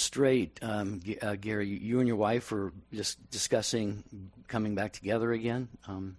straight, Gary, you and your wife are just discussing coming back together again.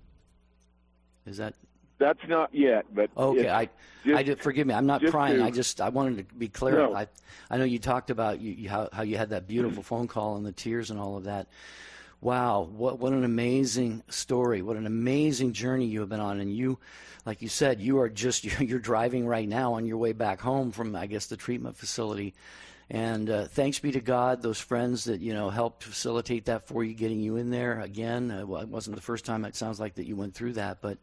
Is that? That's not yet, but okay. I did. Forgive me. I'm not prying. I wanted to be clear. No. I know you talked about how you had that beautiful phone call and the tears and all of that. Wow, what an amazing story! What an amazing journey you have been on. And you, like you said, you're driving right now on your way back home from, I guess, the treatment facility. And thanks be to God, those friends that helped facilitate that for you, getting you in there again. Well, it wasn't the first time. It sounds like that you went through that, but.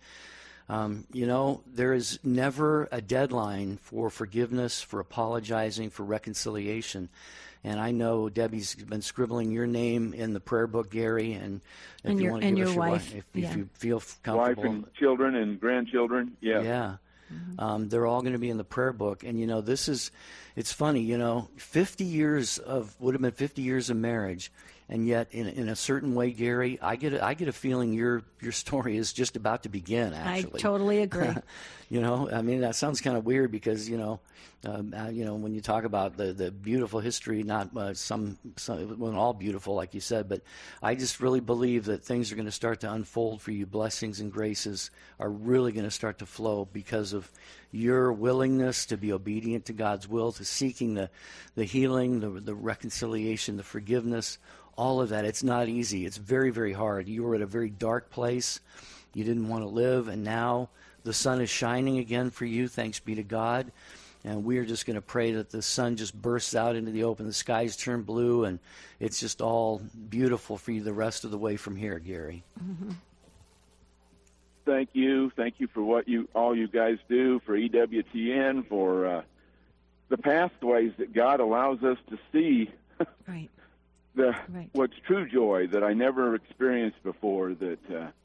There is never a deadline for forgiveness, for apologizing, for reconciliation. And I know Debbie's been scribbling your name in the prayer book, Gary, and if you want to give us your wife, if you feel comfortable. Wife and children and grandchildren, yeah. Yeah. Mm-hmm. They're all going to be in the prayer book. And, it's funny, 50 years would have been 50 years of marriage. And yet, in a certain way, Gary, I get a feeling your story is just about to begin. Actually, I totally agree. That sounds kind of weird because when you talk about the beautiful history, not some well, all beautiful, like you said, but I just really believe that things are going to start to unfold for you. Blessings and graces are really going to start to flow because of your willingness to be obedient to God's will, to seeking the healing, the reconciliation, the forgiveness. All of that. It's not easy. It's very, very hard. You were at a very dark place. You didn't want to live, and now the sun is shining again for you, thanks be to God. And we are just going to pray that the sun just bursts out into the open, the skies turn blue, and it's just all beautiful for you the rest of the way from here, Gary. Mm-hmm. Thank you. Thank you for all you guys do, for EWTN, for the pathways that God allows us to see. Right. What's true joy that I never experienced before, that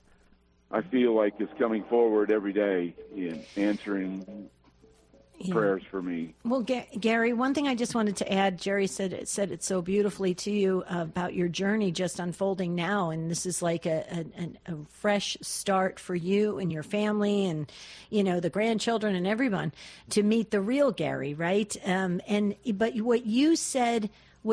I feel like is coming forward every day in answering prayers for me. Well, Gary, one thing I just wanted to add, Jerry said it so beautifully to you about your journey just unfolding now, and this is like a fresh start for you and your family and the grandchildren and everyone to meet the real Gary, right? But what you said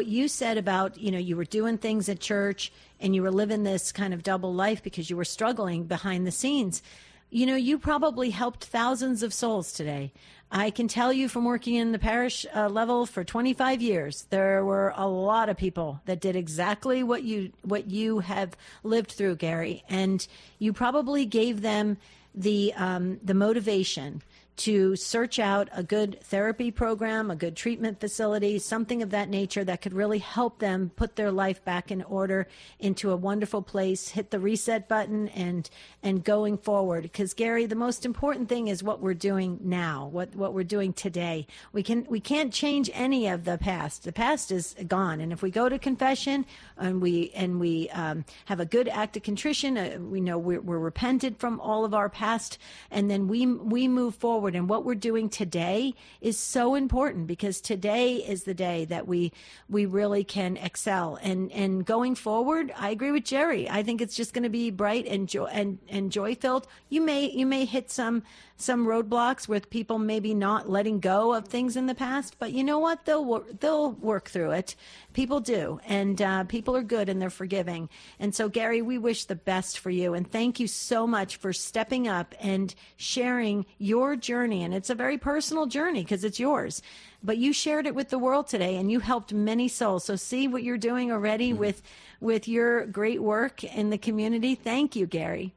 about, you were doing things at church and you were living this kind of double life because you were struggling behind the scenes. You probably helped thousands of souls today. I can tell you from working in the parish level for 25 years, there were a lot of people that did exactly what you have lived through, Gary. And you probably gave them the motivation to search out a good therapy program, a good treatment facility, something of that nature that could really help them put their life back in order, into a wonderful place, hit the reset button and going forward. Because Gary, the most important thing is what we're doing now, what we're doing today. We can't change any of the past. The past is gone. And if we go to confession and we have a good act of contrition, we know we're repented from all of our past, and then we move forward. And what we're doing today is so important, because today is the day that we really can excel. And going forward, I agree with Jerry. I think it's just going to be bright and joy filled. You may hit some roadblocks with people maybe not letting go of things in the past, but you know what? They'll work through it. People do, and people are good and they're forgiving. And so, Gary, we wish the best for you, and thank you so much for stepping up and sharing your journey. And it's a very personal journey because it's yours, but you shared it with the world today, and you helped many souls. So see what you're doing already with your great work in the community. Thank you, Gary.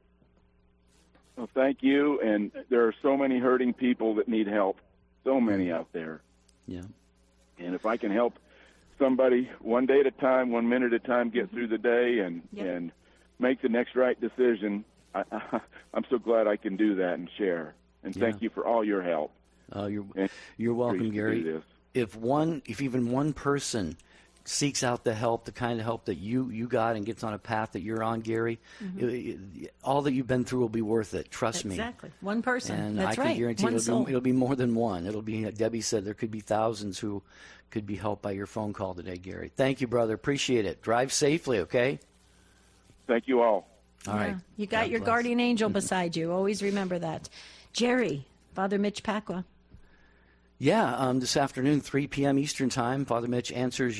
Well, thank you. And there are so many hurting people that need help, so many out there. Yeah. And if I can help somebody one day at a time, 1 minute at a time, get through the day and make the next right decision, I'm so glad I can do that and share. And thank you for all your help. You're welcome, Gary. If even one person seeks out the help, the kind of help that you got, and gets on a path that you're on, Gary, all that you've been through will be worth it. Trust me. Exactly. One person. And That's I can guarantee it'll be more than one. It'll be, Debbie said, there could be thousands who could be helped by your phone call today, Gary. Thank you, brother. Appreciate it. Drive safely, okay? Thank you all. All right. You got your guardian angel beside you. Always remember that. Jerry, Father Mitch Pacwa. Yeah, this afternoon, 3 p.m. Eastern Time, Father Mitch answers